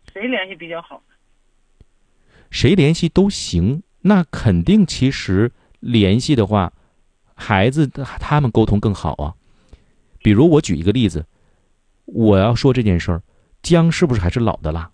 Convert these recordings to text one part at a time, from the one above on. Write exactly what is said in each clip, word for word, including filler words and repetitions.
谁联系比较好？ 谁联系都行，那肯定其实联系的话，孩子他们沟通更好啊。比如我举一个例子，我要说这件事儿，姜是不是还是老的辣？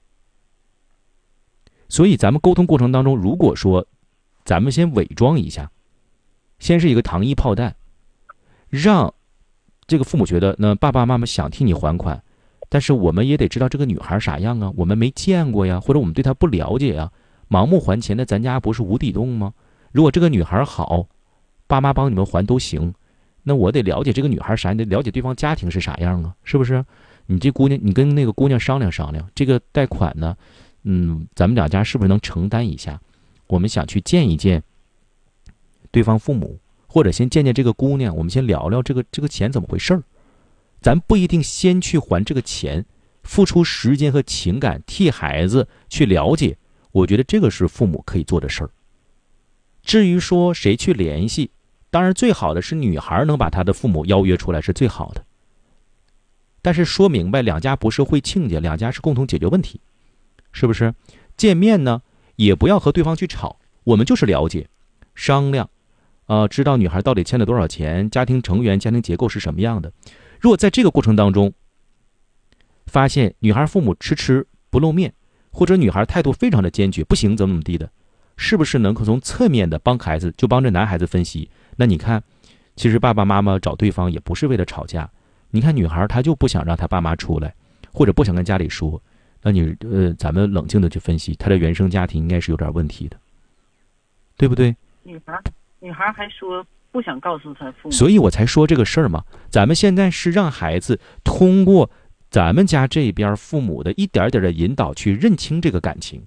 所以咱们沟通过程当中，如果说咱们先伪装一下，先是一个糖衣炮弹，让这个父母觉得那爸爸妈妈想替你还款，但是我们也得知道这个女孩啥样啊，我们没见过呀，或者我们对她不了解呀，盲目还钱的咱家不是无底洞吗？如果这个女孩好，爸妈帮你们还都行，那我得了解这个女孩啥，你得了解对方家庭是啥样啊，是不是？你这姑娘，你跟那个姑娘商量商量，这个贷款呢，嗯，咱们两家是不是能承担一下？我们想去见一见对方父母，或者先见见这个姑娘，我们先聊聊这个这个钱怎么回事儿。咱不一定先去还这个钱，付出时间和情感替孩子去了解，我觉得这个是父母可以做的事儿。至于说谁去联系，当然最好的是女孩能把她的父母邀约出来是最好的。但是说明白，两家不是会亲家，两家是共同解决问题，是不是？见面呢，也不要和对方去吵，我们就是了解、商量，呃，知道女孩到底欠了多少钱，家庭成员、家庭结构是什么样的。如果在这个过程当中，发现女孩父母迟迟不露面，或者女孩态度非常的坚决，不行怎么怎么地的，是不是能够从侧面的帮孩子，就帮着男孩子分析？那你看，其实爸爸妈妈找对方也不是为了吵架。你看女孩她就不想让她爸妈出来，或者不想跟家里说，那你呃，咱们冷静的去分析，她的原生家庭应该是有点问题的，对不对？ 女孩女孩还说不想告诉她父母， 所以我才说这个事儿嘛。咱们现在是让孩子通过咱们家这边父母的一点点的引导去认清这个感情。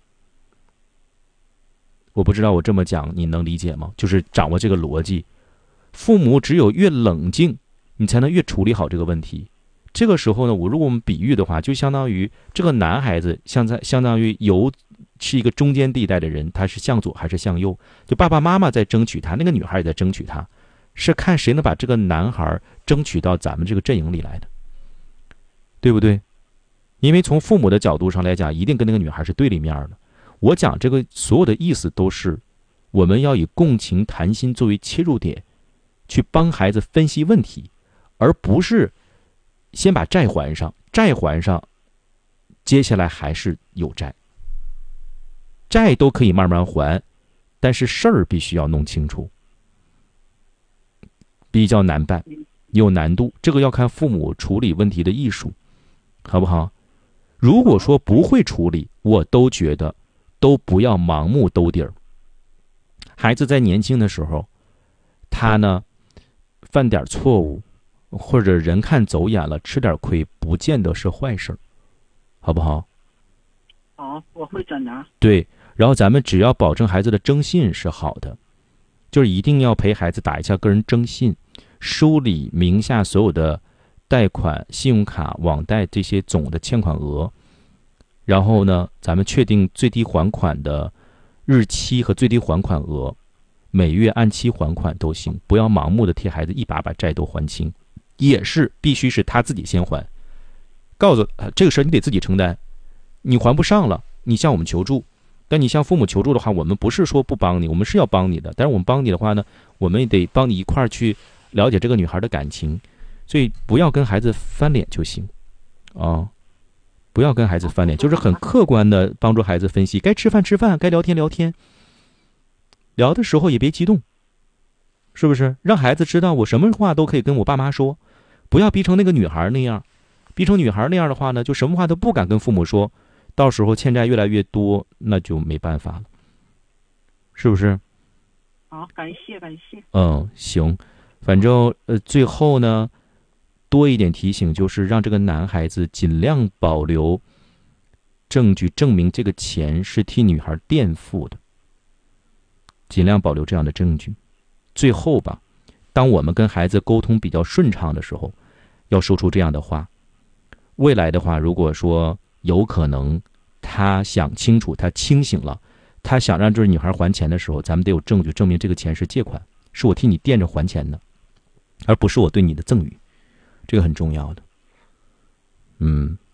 我不知道我这么讲你能理解吗？就是掌握这个逻辑，父母只有越冷静，你才能越处理好这个问题。这个时候呢，我如果我们比喻的话，就相当于这个男孩子相在相当于由是一个中间地带的人，他是向左还是向右？就爸爸妈妈在争取他，那个女孩也在争取他，是看谁能把这个男孩争取到咱们这个阵营里来的，对不对？因为从父母的角度上来讲，一定跟那个女孩是对立面的。我讲这个所有的意思都是，我们要以共情谈心作为切入点，去帮孩子分析问题，而不是先把债还上，债还上，接下来还是有债。债都可以慢慢还，但是事儿必须要弄清楚，比较难办，有难度，这个要看父母处理问题的艺术，好不好？如果说不会处理，我都觉得都不要盲目兜底儿。孩子在年轻的时候，他呢犯点错误，或者人看走眼了，吃点亏，不见得是坏事，好不好？ 好，我会转达。 对，然后咱们只要保证孩子的征信是好的，就是一定要陪孩子打一下个人征信，梳理名下所有的贷款、信用卡、网贷这些总的欠款额，然后呢，咱们确定最低还款的日期和最低还款额，每月按期还款都行，不要盲目的替孩子一把把债都还清，也是必须是他自己先还，告诉他这个事儿你得自己承担，你还不上了，你向我们求助。但你向父母求助的话，我们不是说不帮你，我们是要帮你的。但是我们帮你的话呢，我们也得帮你一块儿去了解这个女孩的感情，所以不要跟孩子翻脸就行，啊，不要跟孩子翻脸，就是很客观的帮助孩子分析，该吃饭吃饭，该聊天聊天，聊的时候也别激动，是不是？让孩子知道我什么话都可以跟我爸妈说，不要逼成那个女孩那样，逼成女孩那样的话呢，就什么话都不敢跟父母说。到时候欠债越来越多，那就没办法了，是不是？ 好，感谢感谢。 嗯，行，反正呃，最后呢，多一点提醒，就是让这个男孩子尽量保留证据，证明这个钱是替女孩垫付的，尽量保留这样的证据。最后吧，当我们跟孩子沟通比较顺畅的时候，要说出这样的话。未来的话，如果说有可能他想清楚，他清醒了，他想让这女孩还钱的时候，咱们得有证据证明这个钱是借款，是我替你垫着还钱的，而不是我对你的赠与，这个很重要的。嗯，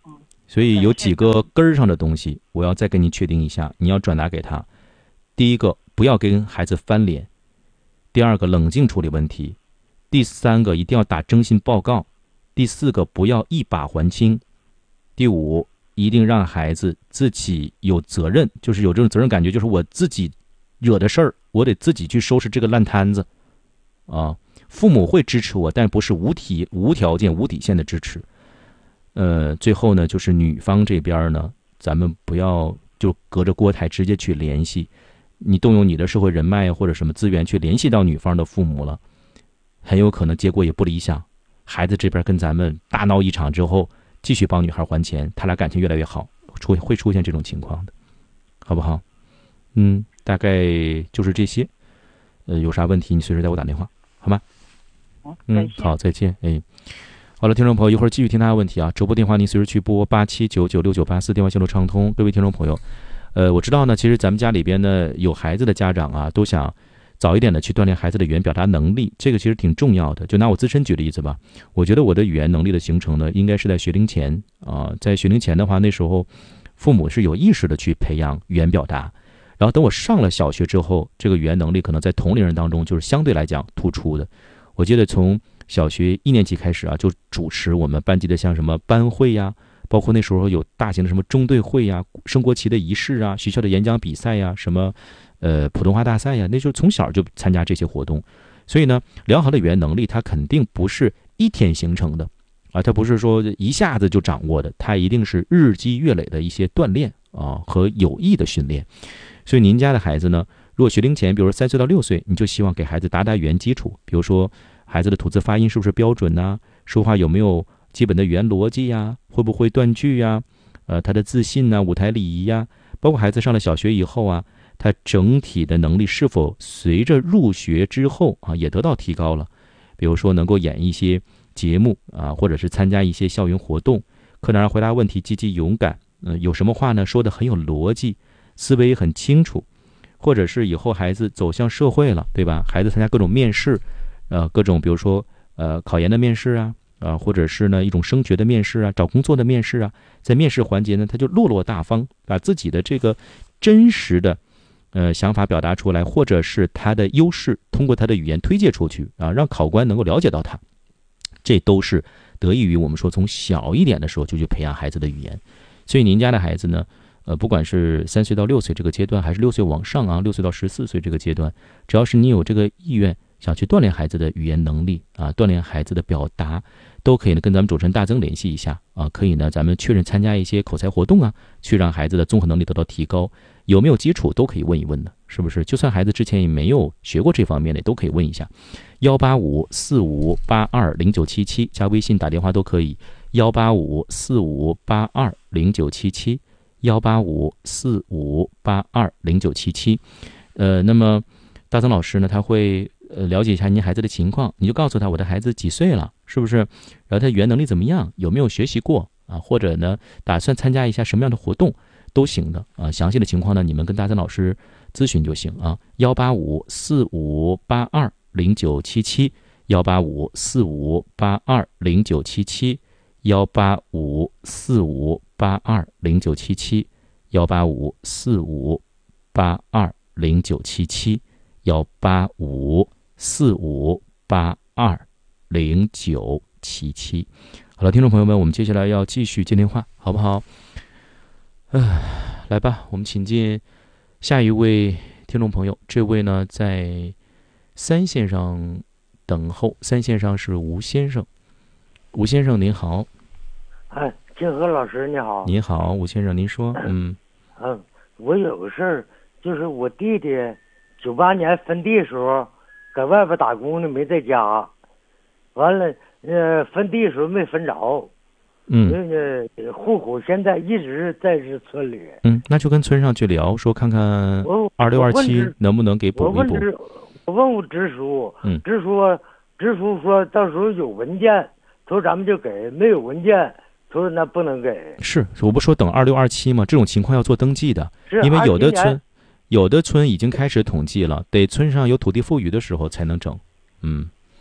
所以有几个根儿上的东西，我要再跟你确定一下，你要转达给他。第一个，不要跟孩子翻脸；第二个，冷静处理问题；第三个，一定要打征信报告；第四个，不要一把还清；第五，一定让孩子自己有责任，就是有这种责任感觉，就是我自己惹的事儿，我得自己去收拾这个烂摊子啊。父母会支持我，但不是无体无条件无底线的支持。呃，最后呢，就是女方这边呢，咱们不要就隔着锅台直接去联系，你动用你的社会人脉或者什么资源去联系到女方的父母了，很有可能结果也不理想。孩子这边跟咱们大闹一场之后，继续帮女孩还钱，他俩感情越来越好，出会出现这种情况的，好不好？嗯，大概就是这些。呃，有啥问题你随时给我打电话，好吗？嗯，好，再见。哎。好了，听众朋友，一会儿继续听他的问题啊。直播电话您随时去拨八七九九六九八四，电话线路畅通。各位听众朋友，呃，我知道呢，其实咱们家里边呢有孩子的家长啊，都想早一点的去锻炼孩子的语言表达能力，这个其实挺重要的。就拿我自身举例子吧，我觉得我的语言能力的形成呢，应该是在学龄前啊、呃，在学龄前的话，那时候父母是有意识的去培养语言表达，然后等我上了小学之后，这个语言能力可能在同龄人当中就是相对来讲突出的。我记得从小学一年级开始啊，就主持我们班级的像什么班会呀，包括那时候有大型的什么中队会呀、升国旗的仪式啊、学校的演讲比赛呀、什么呃普通话大赛呀，那时候从小就参加这些活动。所以呢，良好的语言能力它肯定不是一天形成的啊，它不是说一下子就掌握的，它一定是日积月累的一些锻炼啊和有意的训练。所以您家的孩子呢，如果学龄前，比如说三岁到六岁，你就希望给孩子打打语言基础，比如说孩子的吐字发音是不是标准呐、啊？说话有没有基本的语言逻辑呀？会不会断句呀？呃，他的自信呐、舞台礼仪呀，包括孩子上了小学以后啊，他整体的能力是否随着入学之后啊也得到提高了？比如说能够演一些节目啊，或者是参加一些校园活动，课堂上回答问题积极勇敢，嗯、呃，有什么话呢说得很有逻辑，思维很清楚，或者是以后孩子走向社会了，对吧？孩子参加各种面试。呃，各种比如说呃考研的面试啊，啊、呃、或者是呢一种升学的面试啊，找工作的面试啊，在面试环节呢，他就落落大方，把自己的这个真实的呃想法表达出来，或者是他的优势通过他的语言推介出去啊，让考官能够了解到他，这都是得益于我们说从小一点的时候就去培养孩子的语言。所以您家的孩子呢，呃，不管是三岁到六岁这个阶段，还是六岁往上啊，六岁到十四岁这个阶段，只要是你有这个意愿。想去锻炼孩子的语言能力啊，锻炼孩子的表达，都可以呢跟咱们主持人大增联系一下啊，可以呢咱们确认参加一些口才活动啊，去让孩子的综合能力得到提高。有没有基础都可以问一问的，是不是？就算孩子之前也没有学过这方面的，都可以问一下。幺八五四五八二零九七七加微信打电话都可以。幺八五四五八二零九七七，幺八五四五八二零九七七。呃，那么大增老师呢，他会。呃，了解一下您孩子的情况，你就告诉他我的孩子几岁了，是不是？然后他语言能力怎么样？有没有学习过啊？或者呢，打算参加一下什么样的活动都行的啊。详细的情况呢，你们跟大增老师咨询就行啊。幺八五四五八二零九七七，幺八五四五八二零九七七，幺八五四五八二零九七七，幺八五四五八二零九七七，幺八五。四五八二零九七七。好了，听众朋友们，我们接下来要继续接电话，好不好？呃，来吧，我们请进下一位听众朋友。这位呢，在三线上等候，三线上是吴先生。吴先生您好。 哎，金河老师你好。 您好，吴先生，您说。嗯嗯，我有个事儿，就是我弟弟九八年分地的时候。在外边打工呢，没在家，完了，呃，分地的时候没分着， 嗯， 那个户口现在一直在这村里， 嗯，那就跟村上去聊，说看看二六二七能不能给补一补。 我问支，我问我支书， 嗯， 支书，支书说到时候有文件，他说咱们就给，没有文件，他说那不能给。 是，我不说等二六二七吗？这种情况要做登记的， 是因为有的村。有的村已经开始统计了，得村上有土地富裕的时候才能整。嗯，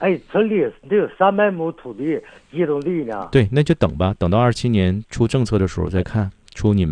哎，村里得有三百亩土地机动地呢。 对，那就等吧，等到二七年出政策的时候再看，出你们。